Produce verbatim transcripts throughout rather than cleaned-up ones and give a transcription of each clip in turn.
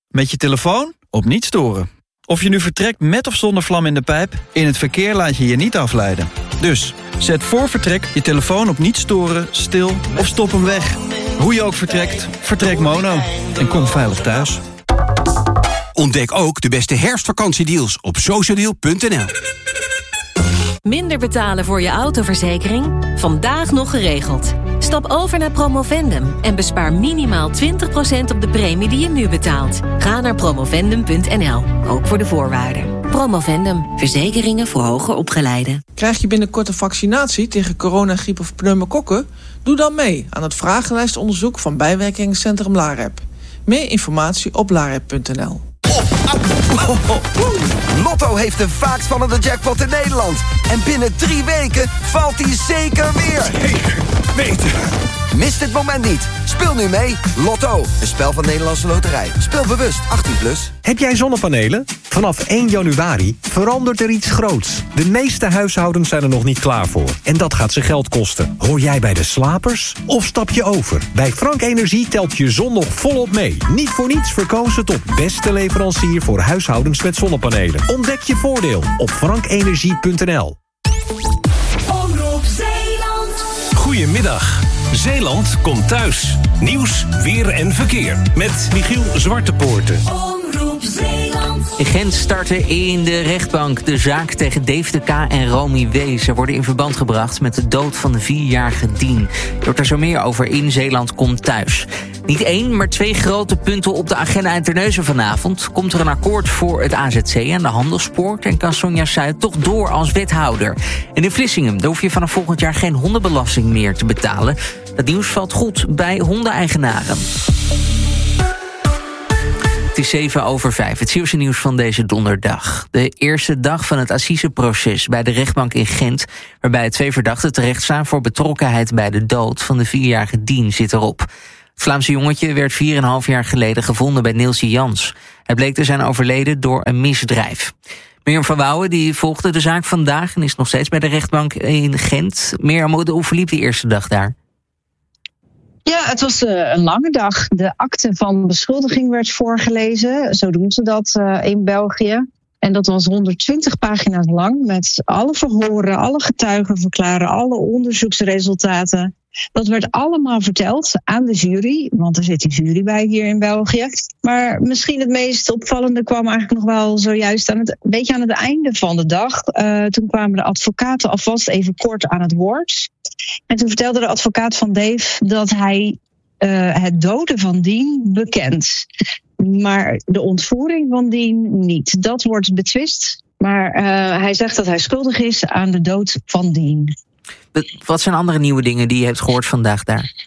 Met je telefoon op niet storen. Of je nu vertrekt met of zonder vlam in de pijp, in het verkeer laat je je niet afleiden. Dus, zet voor vertrek je telefoon op niet storen, stil of stop hem weg. Hoe je ook vertrekt, vertrek mono. En kom veilig thuis. Ontdek ook de beste herfstvakantiedeals op sociadeal punt n l. Minder betalen voor je autoverzekering? Vandaag nog geregeld. Stap over naar Promovendum en bespaar minimaal twintig procent op de premie die je nu betaalt. Ga naar promovendum punt n l, ook voor de voorwaarden. Promovendum, verzekeringen voor hoger opgeleiden. Krijg je binnenkort een vaccinatie tegen corona, griep of pneumokokken? Doe dan mee aan het vragenlijstonderzoek van bijwerkingencentrum LAREP. Meer informatie op larep punt n l. Lotto heeft de vaakst vallende jackpot in Nederland. En binnen drie weken valt die zeker weer. Zeker weten. Mis dit moment niet. Speel nu mee. Lotto, een spel van Nederlandse Loterij. Speel bewust, achttien plus. Heb jij zonnepanelen? Vanaf één januari verandert er iets groots. De meeste huishoudens zijn er nog niet klaar voor. En dat gaat ze geld kosten. Hoor jij bij de slapers? Of stap je over? Bij Frank Energie telt je zon nog volop mee. Niet voor niets verkozen tot beste leverancier voor huishoudens met zonnepanelen. Ontdek je voordeel op frank energie punt n l. Omroep Zeeland. Goedemiddag. Zeeland komt thuis. Nieuws, weer en verkeer. Met Michiel Zwartepoorten. Omroep Zeeland. In Gent startte in de rechtbank de zaak tegen Dave de K. en Romy W. Ze worden in verband gebracht met de dood van de vierjarige Dien. Je hoort er zo meer over in Zeeland komt thuis. Niet één, maar twee grote punten op de agenda in Terneuzen vanavond. Komt er een akkoord voor het A Z C en de handelspoort... en kan Sonja Zuid toch door als wethouder. En in Vlissingen daar hoef je vanaf volgend jaar geen hondenbelasting meer te betalen. Dat nieuws valt goed bij hondeneigenaren. Het is zeven over vijf, het Zeeuwse nieuws van deze donderdag. De eerste dag van het assiseproces bij de rechtbank in Gent... waarbij twee verdachten terechtstaan voor betrokkenheid bij de dood van de vierjarige Dien zit erop. Het Vlaamse jongetje werd vier en een half jaar geleden gevonden bij Neelsie Jans. Hij bleek te zijn overleden door een misdrijf. Mirjam van Wouwen die volgde de zaak vandaag en is nog steeds bij de rechtbank in Gent. Mirjam, hoe verliep die eerste dag daar? Ja, het was uh, een lange dag. De akte van beschuldiging werd voorgelezen. Zo doen ze dat uh, in België. En dat was honderdtwintig pagina's lang met alle verhoren, alle getuigen verklaren, alle onderzoeksresultaten. Dat werd allemaal verteld aan de jury, want er zit die jury bij hier in België. Maar misschien het meest opvallende kwam eigenlijk nog wel zojuist aan het, een beetje aan het einde van de dag. Uh, toen kwamen de advocaten alvast even kort aan het woord. En toen vertelde de advocaat van Dave dat hij uh, het doden van Dien bekent. Maar de ontvoering van Dien niet. Dat wordt betwist. Maar uh, hij zegt dat hij schuldig is aan de dood van Dien. Wat zijn andere nieuwe dingen die je hebt gehoord vandaag daar?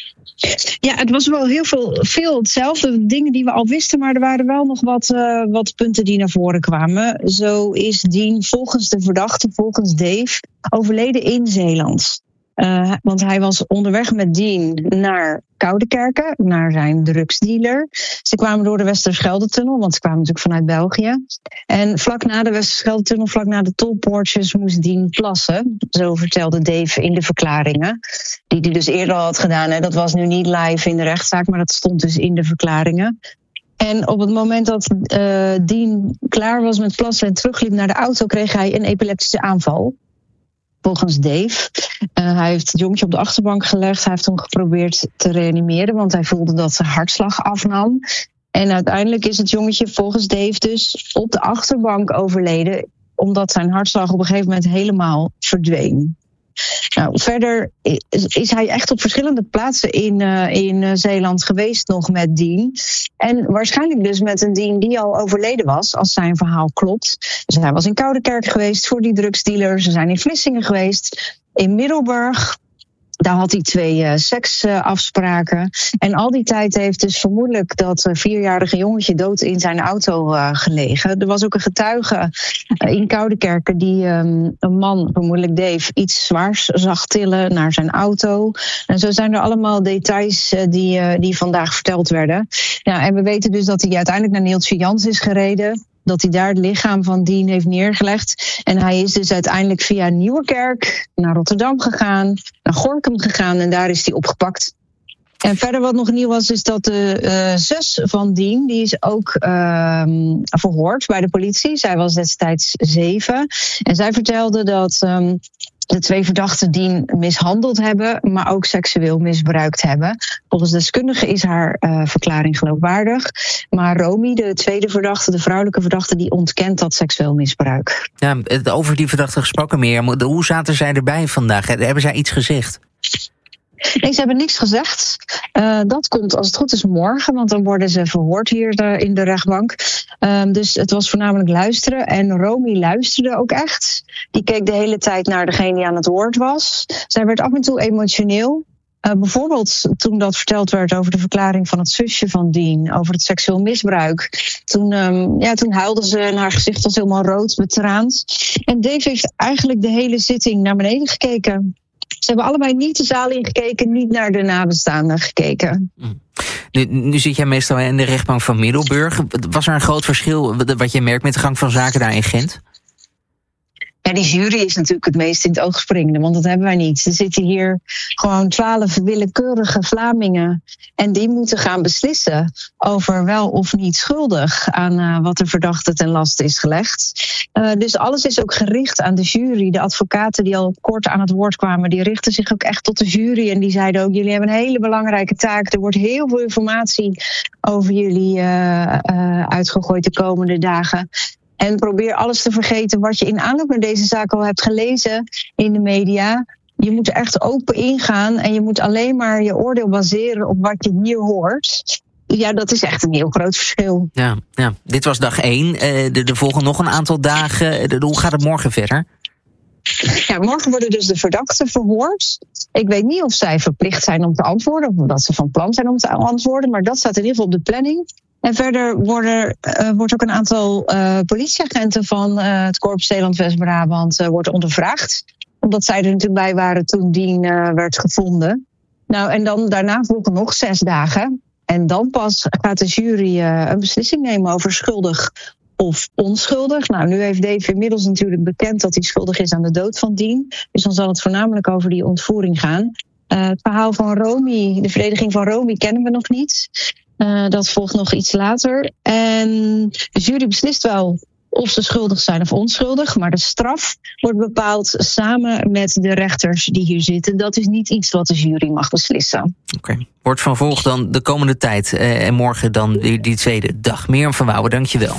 Ja, het was wel heel veel, veel hetzelfde. Dingen die we al wisten, maar er waren wel nog wat, uh, wat punten die naar voren kwamen. Zo is Dien volgens de verdachte, volgens Dave, overleden in Zeeland. Uh, want hij was onderweg met Dien naar Koudekerke, naar zijn drugsdealer. Ze kwamen door de Westerschelde-tunnel, want ze kwamen natuurlijk vanuit België. En vlak na de Westerschelde-tunnel, vlak na de tolpoortjes, moest Dien plassen. Zo vertelde Dave in de verklaringen. Die hij dus eerder al had gedaan. Hè. Dat was nu niet live in de rechtszaak, maar dat stond dus in de verklaringen. En op het moment dat uh, Dien klaar was met plassen en terugliep naar de auto, kreeg hij een epileptische aanval. Volgens Dave. Uh, hij heeft het jongetje op de achterbank gelegd. Hij heeft hem geprobeerd te reanimeren, want hij voelde dat zijn hartslag afnam. En uiteindelijk is het jongetje volgens Dave dus op de achterbank overleden, omdat zijn hartslag op een gegeven moment helemaal verdween. Nou, verder is, is hij echt op verschillende plaatsen in, uh, in uh, Zeeland geweest nog met Dien. En waarschijnlijk dus met een Dien die al overleden was, als zijn verhaal klopt. Dus hij was in Koudekerk geweest voor die drugsdealer. Ze zijn in Vlissingen geweest, in Middelburg. Daar had hij twee uh, seksafspraken. Uh, en al die tijd heeft dus vermoedelijk dat uh, vierjarige jongetje dood in zijn auto uh, gelegen. Er was ook een getuige uh, in Koudekerke die um, een man, vermoedelijk Dave, iets zwaars zag tillen naar zijn auto. En zo zijn er allemaal details uh, die, uh, die vandaag verteld werden. Ja, en we weten dus dat hij uiteindelijk naar Neeltje Jans is gereden. Dat hij daar het lichaam van Dien heeft neergelegd. En hij is dus uiteindelijk via Nieuwerkerk naar Rotterdam gegaan, naar Gorinchem gegaan en daar is hij opgepakt. En verder wat nog nieuw was, is dat de uh, zus van Dien, die is ook uh, verhoord bij de politie. Zij was destijds zeven. En zij vertelde dat um, de twee verdachten Dien mishandeld hebben, maar ook seksueel misbruikt hebben. Volgens deskundigen is haar uh, verklaring geloofwaardig. Maar Romy, de tweede verdachte, de vrouwelijke verdachte, die ontkent dat seksueel misbruik. Ja, over die verdachte gesproken, Mirjam. Hoe zaten zij erbij vandaag? Hebben zij iets gezegd? Nee, ze hebben niks gezegd. Uh, dat komt als het goed is morgen, want dan worden ze verhoord hier de, in de rechtbank. Uh, dus het was voornamelijk luisteren. En Romy luisterde ook echt. Die keek de hele tijd naar degene die aan het woord was. Zij werd af en toe emotioneel. Uh, bijvoorbeeld toen dat verteld werd over de verklaring van het zusje van Dien, over het seksueel misbruik. Toen, um, ja, toen huilde ze en haar gezicht was helemaal rood, betraand. En Dave heeft eigenlijk de hele zitting naar beneden gekeken. Ze hebben allebei niet de zaal ingekeken, niet naar de nabestaanden gekeken. Nu, nu zit jij meestal in de rechtbank van Middelburg. Was er een groot verschil wat je merkt met de gang van zaken daar in Gent? Ja, die jury is natuurlijk het meest in het oog springende, want dat hebben wij niet. Er zitten hier gewoon twaalf willekeurige Vlamingen en die moeten gaan beslissen over wel of niet schuldig aan uh, wat de verdachte ten laste is gelegd. Uh, dus alles is ook gericht aan de jury. De advocaten die al kort aan het woord kwamen, die richten zich ook echt tot de jury en die zeiden ook, jullie hebben een hele belangrijke taak. Er wordt heel veel informatie over jullie uh, uh, uitgegooid de komende dagen. En probeer alles te vergeten wat je in aanloop naar deze zaak al hebt gelezen in de media. Je moet er echt open ingaan en je moet alleen maar je oordeel baseren op wat je hier hoort. Ja, dat is echt een heel groot verschil. Ja, ja. Dit was dag één. Uh, er volgen nog een aantal dagen. De, hoe gaat het morgen verder? Ja, morgen worden dus de verdachten verhoord. Ik weet niet of zij verplicht zijn om te antwoorden, of dat ze van plan zijn om te antwoorden, maar dat staat in ieder geval op de planning. En verder worden, uh, wordt ook een aantal uh, politieagenten van uh, het Korps Zeeland-West-Brabant uh, wordt ondervraagd. Omdat zij er natuurlijk bij waren toen Dien uh, werd gevonden. Nou, en dan daarna volgen nog zes dagen. En dan pas gaat de jury uh, een beslissing nemen over schuldig of onschuldig. Nou, nu heeft Dave inmiddels natuurlijk bekend dat hij schuldig is aan de dood van Dien. Dus dan zal het voornamelijk over die ontvoering gaan. Uh, het verhaal van Romy, de verdediging van Romy, kennen we nog niet. Uh, dat volgt nog iets later. En de jury beslist wel of ze schuldig zijn of onschuldig. Maar de straf wordt bepaald samen met de rechters die hier zitten. Dat is niet iets wat de jury mag beslissen. Oké. Okay. Wordt van volg dan de komende tijd. Uh, en morgen dan die, die tweede dag. Mirjam van Wouwen, dankjewel.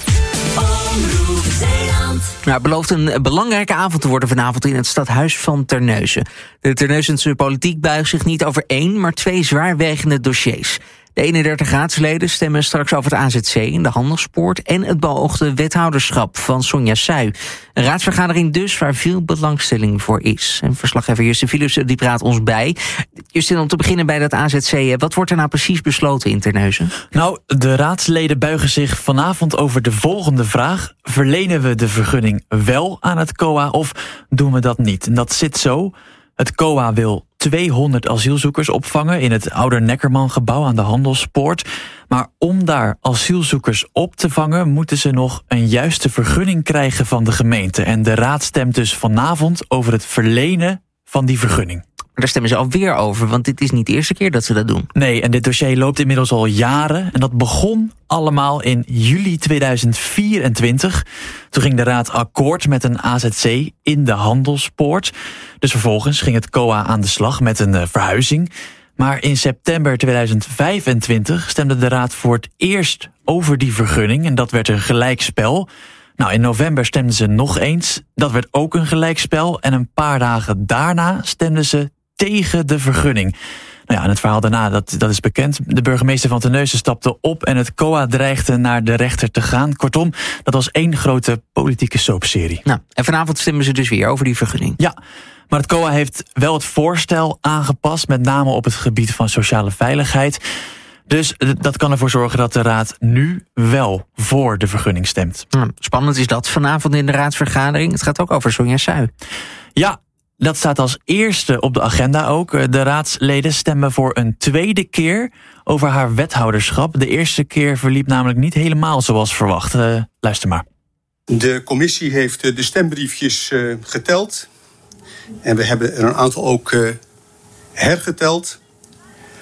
Nou, het belooft een belangrijke avond te worden vanavond in het stadhuis van Terneuzen. De Terneuzense politiek buigt zich niet over één, maar twee zwaarwegende dossiers. De eenendertig raadsleden stemmen straks over het A Z C in de handelspoort en het beoogde wethouderschap van Sonja Suij. Een raadsvergadering dus waar veel belangstelling voor is. En verslaggever Justin Philips die praat ons bij. Justin, om te beginnen bij dat A Z C, wat wordt er nou precies besloten in Terneuzen? Nou, de raadsleden buigen zich vanavond over de volgende vraag. Verlenen we de vergunning wel aan het C O A of doen we dat niet? En dat zit zo. Het C O A wil tweehonderd asielzoekers opvangen in het Ouder-Neckerman-gebouw aan de Handelspoort. Maar om daar asielzoekers op te vangen, moeten ze nog een juiste vergunning krijgen van de gemeente. En de raad stemt dus vanavond over het verlenen van die vergunning. Maar daar stemmen ze alweer over, want dit is niet de eerste keer dat ze dat doen. Nee, en dit dossier loopt inmiddels al jaren. En dat begon allemaal in juli tweeduizend vierentwintig. Toen ging de raad akkoord met een A Z C in de Handelspoort. Dus vervolgens ging het C O A aan de slag met een uh, verhuizing. Maar in september tweeduizend vijfentwintig stemde de raad voor het eerst over die vergunning. En dat werd een gelijkspel. Nou, in november stemden ze nog eens. Dat werd ook een gelijkspel. En een paar dagen daarna stemden ze tegen de vergunning. Nou ja, en het verhaal daarna, dat, dat is bekend. De burgemeester van Terneuzen stapte op en het C O A dreigde naar de rechter te gaan. Kortom, dat was één grote politieke soapserie. Nou, en vanavond stemmen ze dus weer over die vergunning. Ja, maar het C O A heeft wel het voorstel aangepast, met name op het gebied van sociale veiligheid. Dus dat kan ervoor zorgen dat de raad nu wel voor de vergunning stemt. Nou, spannend is dat vanavond in de raadsvergadering. Het gaat ook over Sonja Suij. Ja, dat staat als eerste op de agenda ook. De raadsleden stemmen voor een tweede keer over haar wethouderschap. De eerste keer verliep namelijk niet helemaal zoals verwacht. Uh, luister maar. De commissie heeft de stembriefjes uh, geteld. En we hebben er een aantal ook uh, hergeteld.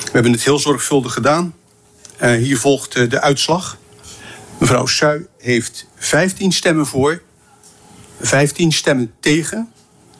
We hebben het heel zorgvuldig gedaan. Uh, hier volgt uh, de uitslag. Mevrouw Suij heeft vijftien stemmen voor, vijftien stemmen tegen,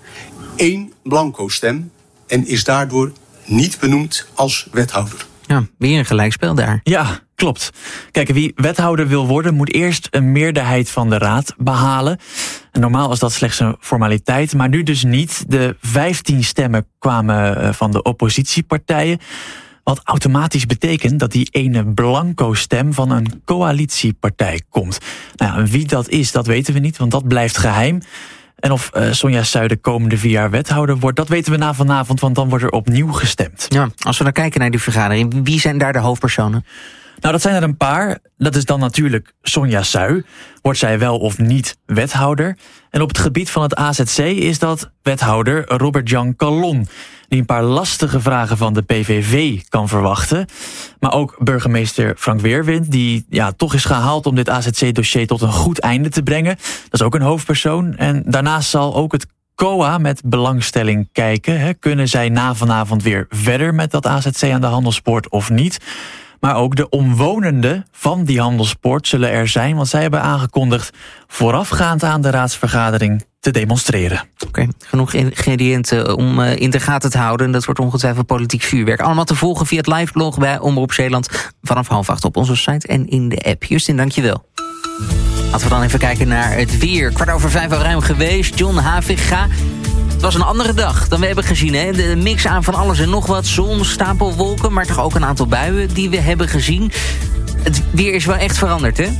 één blanco stem en is daardoor niet benoemd als wethouder. Ja, weer een gelijkspel daar. Ja, klopt. Kijk, wie wethouder wil worden moet eerst een meerderheid van de raad behalen. En normaal was dat slechts een formaliteit, maar nu dus niet. De vijftien stemmen kwamen van de oppositiepartijen. Wat automatisch betekent dat die ene blanco stem van een coalitiepartij komt. Nou ja, wie dat is, dat weten we niet, want dat blijft geheim. En of uh, Sonja Suij de komende vier jaar wethouder wordt, dat weten we na vanavond, want dan wordt er opnieuw gestemd. Ja, als we dan kijken naar die vergadering, wie zijn daar de hoofdpersonen? Nou, dat zijn er een paar. Dat is dan natuurlijk Sonja Suij. Wordt zij wel of niet wethouder? En op het gebied van het A Z C is dat wethouder Robert-Jan Calon, die een paar lastige vragen van de P V V kan verwachten. Maar ook burgemeester Frank Weerwind, die ja, toch is gehaald om dit A Z C-dossier tot een goed einde te brengen. Dat is ook een hoofdpersoon. En daarnaast zal ook het C O A met belangstelling kijken. Hè. Kunnen zij na vanavond weer verder met dat A Z C aan de handelspoort of niet? Maar ook de omwonenden van die handelspoort zullen er zijn, want zij hebben aangekondigd voorafgaand aan de raadsvergadering te demonstreren. Oké, okay, genoeg ingrediënten om uh, in de gaten te houden. Dat wordt ongetwijfeld politiek vuurwerk. Allemaal te volgen via het liveblog bij Omroep Zeeland vanaf half acht op onze site en in de app. Justin, dankjewel. Laten we dan even kijken naar het weer. Kwart over vijf al ruim geweest. John Haviga. Het was een andere dag dan we hebben gezien. Hè? De mix aan van alles en nog wat. Zon, stapelwolken, maar toch ook een aantal buien die we hebben gezien. Het weer is wel echt veranderd, hè?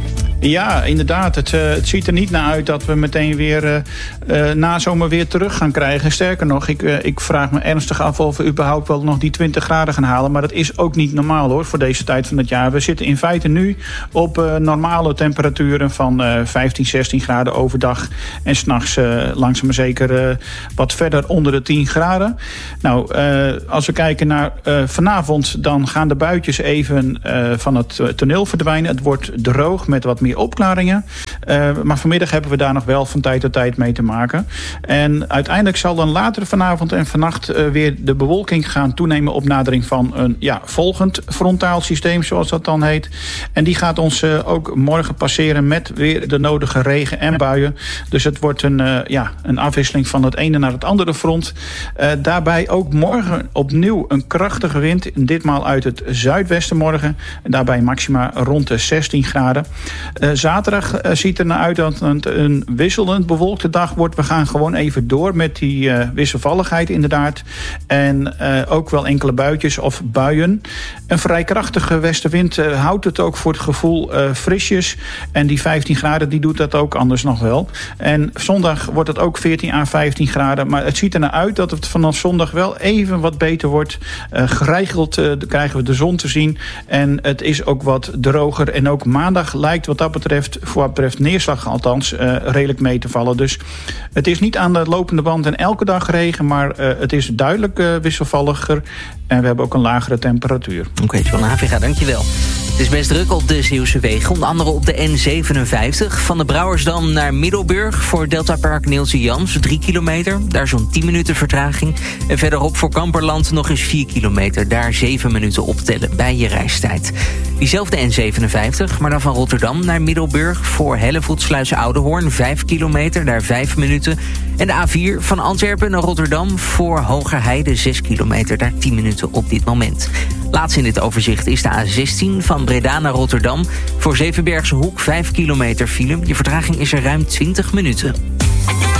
Ja, inderdaad. Het, uh, het ziet er niet naar uit dat we meteen weer uh, uh, na zomer weer terug gaan krijgen. Sterker nog, ik, uh, ik vraag me ernstig af of we überhaupt wel nog die twintig graden gaan halen. Maar dat is ook niet normaal hoor, voor deze tijd van het jaar. We zitten in feite nu op uh, normale temperaturen van uh, vijftien, zestien graden overdag. En s'nachts uh, langzaam maar zeker uh, wat verder onder de tien graden. Nou, uh, als we kijken naar uh, vanavond, dan gaan de buitjes even uh, van het toneel verdwijnen. Het wordt droog met wat meer opklaringen. Uh, maar vanmiddag hebben we daar nog wel van tijd tot tijd mee te maken. En uiteindelijk zal dan later vanavond en vannacht uh, weer de bewolking gaan toenemen op nadering van een ja, volgend frontaal systeem, zoals dat dan heet. En die gaat ons uh, ook morgen passeren met weer de nodige regen en buien. Dus het wordt een, uh, ja, een afwisseling van het ene naar het andere front. Uh, daarbij ook morgen opnieuw een krachtige wind. Ditmaal uit het zuidwesten morgen. En daarbij maxima rond de zestien graden. Uh, zaterdag uh, ziet er naar uit dat het een wisselend bewolkte dag wordt. We gaan gewoon even door met die uh, wisselvalligheid inderdaad. En uh, ook wel enkele buitjes of buien. Een vrij krachtige westenwind uh, houdt het ook voor het gevoel uh, frisjes. En die vijftien graden die doet dat ook anders nog wel. En zondag wordt het ook veertien à vijftien graden. Maar het ziet er naar uit dat het vanaf zondag wel even wat beter wordt. Uh, geregeld uh, krijgen we de zon te zien. En het is ook wat droger. En ook maandag lijkt wat dat betreft, voor wat betreft neerslag althans, uh, redelijk mee te vallen. Dus het is niet aan de lopende band en elke dag regen, maar uh, het is duidelijk uh, wisselvalliger. En we hebben ook een lagere temperatuur. Oké, okay, John Haviga, dankjewel. Het is best druk op de Zeeuwse wegen. Onder andere op de N zevenenvijftig. Van de Brouwersdam naar Middelburg voor Deltapark Neeltje Jans. drie kilometer. Daar zo'n tien minuten vertraging. En verderop voor Kamperland nog eens vier kilometer. Daar zeven minuten optellen bij je reistijd. Diezelfde N zevenenvijftig, maar dan van Rotterdam naar Middelburg voor Hellevoetsluis Oudehoorn. vijf kilometer, daar vijf minuten. En de A vier van Antwerpen naar Rotterdam voor Hogerheide. zes kilometer, daar tien minuten op dit moment. Laatst in dit overzicht is de A zestien van Breda naar Rotterdam. Voor Zevenbergse Hoek vijf kilometer file. Je vertraging is er ruim twintig minuten.